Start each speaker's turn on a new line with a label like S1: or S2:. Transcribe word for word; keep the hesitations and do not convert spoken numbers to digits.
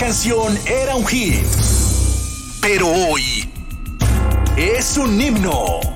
S1: canción era un hit, pero hoy es un himno.